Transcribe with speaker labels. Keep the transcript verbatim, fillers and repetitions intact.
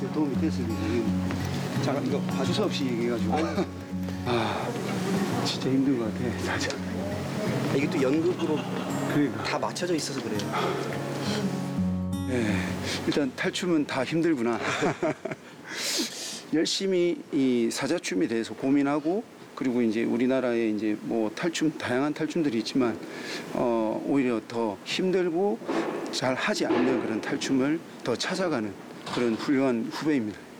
Speaker 1: 됐어요. 도움이 됐어요. 지금 잠깐 이거 봐주서 없이 얘기해가지고 아 진짜 힘든 것 같아. 사실.
Speaker 2: 이게 또 연극으로
Speaker 1: 그러니까.
Speaker 2: 다 맞춰져 있어서 그래요.
Speaker 1: 예, 일단 탈춤은 다 힘들구나. 열심히 이 사자춤에 대해서 고민하고 그리고 이제 우리나라에 이제 뭐 탈춤 다양한 탈춤들이 있지만 어 오히려 더 힘들고 잘 하지 않는 그런 탈춤을 더 찾아가는 그런 훌륭한 후배입니다.